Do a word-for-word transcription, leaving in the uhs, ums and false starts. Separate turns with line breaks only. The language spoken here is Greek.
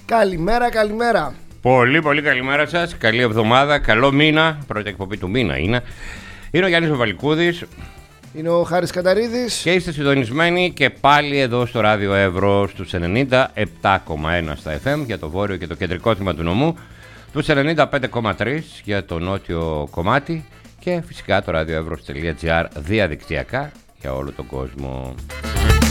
Καλημέρα, καλημέρα.
Πολύ πολύ καλημέρα σας, καλή εβδομάδα, καλό μήνα, πρώτη εκπομπή του μήνα είναι. Είναι ο Γιάννης Βαλικούδης.
Είναι ο Χάρης Καταρίδης.
Και είστε συντονισμένοι και πάλι εδώ στο Ράδιο Εύρω στους ενενήντα επτά κόμμα ένα στα εφ εμ για το βόρειο και το κεντρικό τμήμα του νομού, τους ενενήντα πέντε κόμμα τρία για το νότιο κομμάτι και φυσικά το ραδιοεύρος τελεία τζι άρ διαδικτυακά για όλο τον κόσμο.